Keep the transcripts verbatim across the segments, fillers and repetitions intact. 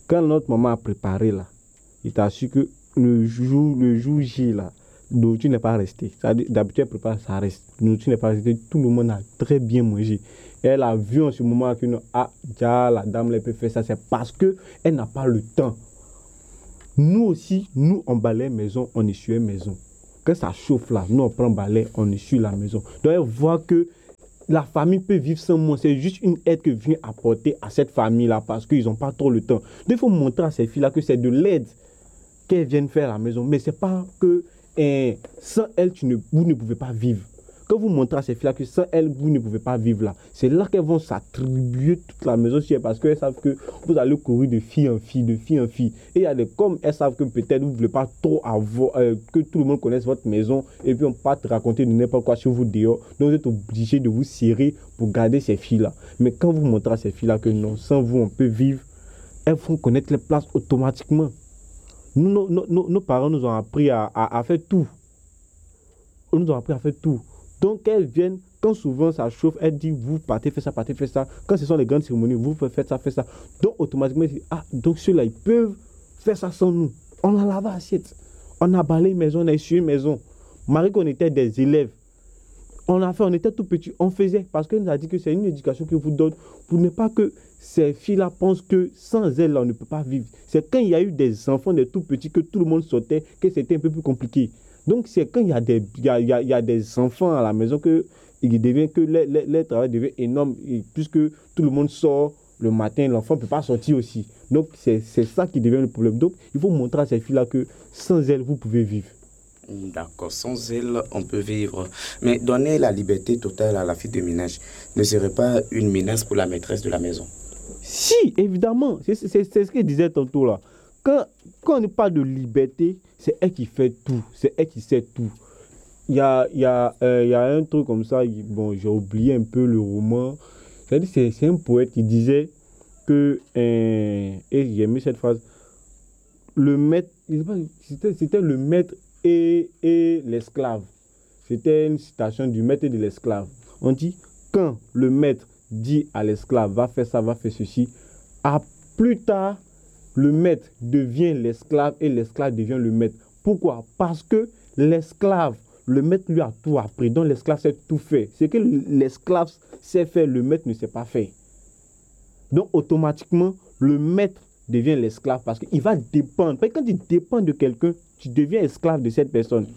quand notre maman a préparé là, il t'a su que le jour, le jour J là, tu n'es pas resté. D'habitude, elle prépare, ça reste. Tu n'es pas resté. Tout le monde a très bien mangé. Et elle a vu en ce moment que non, ah, déjà, la dame, elle peut faire ça. C'est parce qu'elle n'a pas le temps. Nous aussi, nous, on balaye maison, on essuie maison. Quand ça chauffe là, nous, on prend balai, on essuie la maison. Donc, elle voit que la famille peut vivre sans moi. C'est juste une aide que vient apporter à cette famille-là parce qu'ils n'ont pas trop le temps. Donc, il faut montrer à ces filles-là que c'est de l'aide qu'elles viennent faire à la maison. Mais ce n'est pas que eh, sans elles, tu ne, vous ne pouvez pas vivre. Quand vous montrez à ces filles-là que sans elles, vous ne pouvez pas vivre là, c'est là qu'elles vont s'attribuer toute la maison parce qu'elles savent que vous allez courir de fille en fille, de fille en fille. Et il y a des, comme elles savent que peut-être vous ne voulez pas trop avoir, euh, que tout le monde connaisse votre maison et puis on ne peut pas te raconter de n'importe quoi sur vous dehors. Donc vous êtes obligé de vous serrer pour garder ces filles-là. Mais quand vous montrez à ces filles-là que non, sans vous, on peut vivre, elles vont connaître les places automatiquement. Nous, nos, nos, nos, nos parents nous ont appris à, à, à faire tout. Ils nous ont appris à faire tout. Donc, elles viennent, quand souvent ça chauffe, elles disent, vous partez, faites ça, partez, faites ça. Quand ce sont les grandes cérémonies, vous faites ça, faites ça. Donc, automatiquement, ils disent, ah, donc ceux-là, ils peuvent faire ça sans nous. On a lavé l'assiette. On a balayé maison, on a essuyé maison. Marie, qu'on était des élèves. On a fait, on était tout petits, on faisait. Parce qu'elle nous a dit que c'est une éducation que vous donne pour ne pas que ces filles-là pensent que sans elles, on ne peut pas vivre. C'est quand il y a eu des enfants, des tout petits, que tout le monde sortait, que c'était un peu plus compliqué. Donc, c'est quand il y a des, il y a, il y a, il y a des enfants à la maison que, il devient, que le, le, le travail devient énorme, et puisque tout le monde sort le matin, l'enfant ne peut pas sortir aussi. Donc, c'est, c'est ça qui devient le problème. Donc, il faut montrer à ces filles-là que sans elles, vous pouvez vivre. D'accord, sans elles, on peut vivre. Mais donner la liberté totale à la fille de ménage ne serait pas une menace pour la maîtresse de la maison? Si, évidemment. C'est, c'est, c'est ce que je disais tantôt là. Quand, quand on parle de liberté, c'est elle qui fait tout. C'est elle qui sait tout. Il y a, il y a, euh, il y a un truc comme ça. Bon, j'ai oublié un peu le roman. C'est-à-dire, c'est, c'est un poète qui disait que... Euh, et j'ai aimé cette phrase. Le maître... C'était, c'était le maître et, et l'esclave. C'était une citation du maître et de l'esclave. On dit, quand le maître dit à l'esclave, va faire ça, va faire ceci, à plus tard, le maître devient l'esclave et l'esclave devient le maître. Pourquoi? Parce que l'esclave, le maître lui a tout appris, donc l'esclave sait tout faire. Ce que l'esclave sait faire, le maître ne sait pas faire. Donc automatiquement, le maître devient l'esclave parce qu'il va dépendre. Parce que quand tu dépends de quelqu'un, tu deviens esclave de cette personne.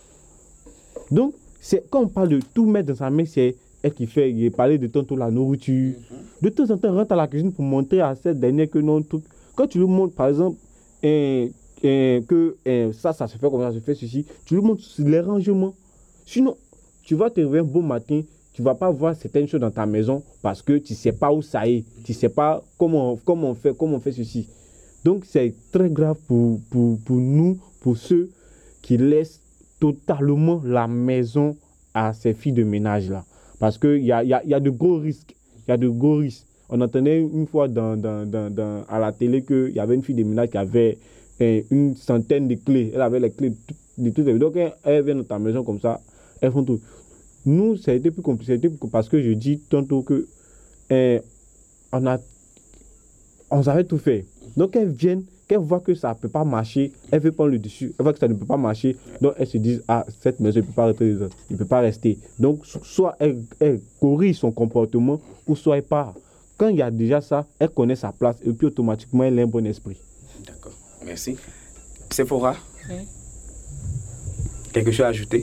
Donc, c'est, quand on parle de tout mettre dans sa main, c'est elle qui fait, il parlait de tantôt la nourriture. De temps en temps, rentre à la cuisine pour montrer à cette dernière que non, tout. Quand tu lui montres, par exemple, eh, eh, que eh, ça, ça se fait comme ça, ça se fait ceci, tu lui montres les rangements. Sinon, tu vas te réveiller un beau matin, tu ne vas pas voir certaines choses dans ta maison parce que tu ne sais pas où ça est, tu ne sais pas comment, comment, on fait, comment on fait ceci. Donc, c'est très grave pour, pour, pour nous, pour ceux qui laissent totalement la maison à ces filles de ménage-là. Parce qu'il y a, y, a, y a de gros risques. Il y a de gros risques. On entendait une fois dans, dans, dans, dans, à la télé qu'il y avait une fille de ménage qui avait eh, une centaine de clés. Elle avait les clés de toutes les... Donc, elle, elle vient dans ta maison comme ça, elles font tout. Nous, ça a été plus compliqué parce que je dis tantôt que eh, on a on savait tout faire. Donc, elles viennent, qu'elles voient que ça ne peut pas marcher, elles veulent prendre le dessus, elles voient que ça ne peut pas marcher, donc elles se disent, ah, cette maison ne peut pas rester, il ne peut pas rester. Donc, soit elle, elle corrige son comportement, ou soit elle part. Quand il y a déjà ça, elle connaît sa place, et puis automatiquement, elle a un bon esprit. D'accord, merci. Sephora, oui. Quelque chose à ajouter?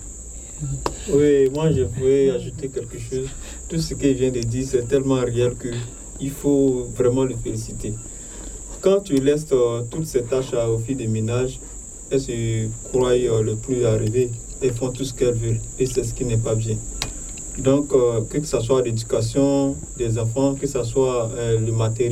Oui, moi je voulais ajouter quelque chose. Tout ce qu'il vient de dire, c'est tellement réel qu'il faut vraiment le féliciter. Quand tu laisses euh, toutes ces tâches aux filles de ménage, elles se croient euh, le plus arrivé. Elles font tout ce qu'elles veulent et c'est ce qui n'est pas bien. Donc, euh, que ce soit l'éducation des enfants, que ce soit euh, le matériel,